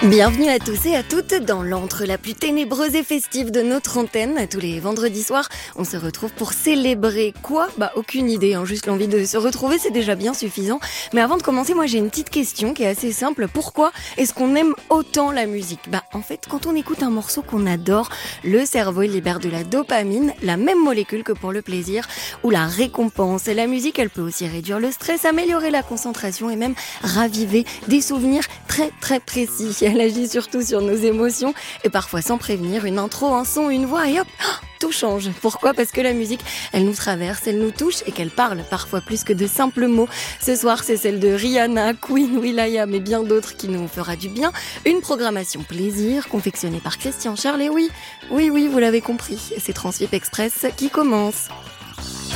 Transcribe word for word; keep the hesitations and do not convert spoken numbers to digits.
Bienvenue à tous et à toutes dans l'antre la plus ténébreuse et festive de notre antenne. Tous les vendredis soirs, on se retrouve pour célébrer quoi ? Bah aucune idée, hein. Juste l'envie de se retrouver, c'est déjà bien suffisant. Mais avant de commencer, moi j'ai une petite question qui est assez simple. Pourquoi est-ce qu'on aime autant la musique ? Bah en fait, quand on écoute un morceau qu'on adore, le cerveau il libère de la dopamine, la même molécule que pour le plaisir ou la récompense. Et la musique, elle peut aussi réduire le stress, améliorer la concentration et même raviver des souvenirs très très précis. Elle agit surtout sur nos émotions et parfois sans prévenir, une intro, un son, une voix et hop, tout change. Pourquoi ? Parce que la musique, elle nous traverse, elle nous touche et qu'elle parle parfois plus que de simples mots. Ce soir, c'est celle de Rihanna, Queen, will.i.am et bien d'autres qui nous fera du bien. Une programmation plaisir confectionnée par Christian Charles et oui, oui, oui, vous l'avez compris, c'est Transvip Express qui commence.